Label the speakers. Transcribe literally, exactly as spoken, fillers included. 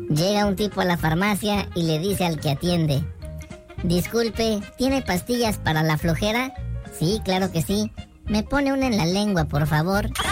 Speaker 1: Llega un tipo a la farmacia y le dice al que atiende: disculpe, ¿tiene pastillas para la flojera? Sí, claro que sí. ¿Me pone una en la lengua, por favor?